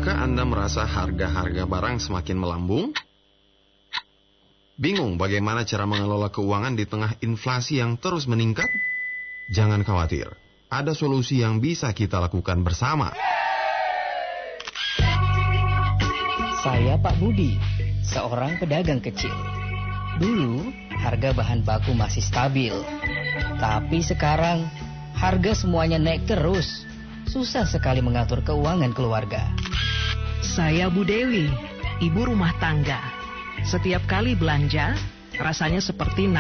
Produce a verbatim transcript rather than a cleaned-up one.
Pernahkah Anda merasa harga-harga barang semakin melambung? Bingung bagaimana cara mengelola keuangan di tengah inflasi yang terus meningkat? Jangan khawatir, ada solusi yang bisa kita lakukan bersama. Saya Pak Budi, seorang pedagang kecil. Dulu, harga bahan baku masih stabil. Tapi sekarang, harga semuanya naik terus. Susah sekali mengatur keuangan keluarga. Saya Bu Dewi, ibu rumah tangga. Setiap kali belanja, rasanya seperti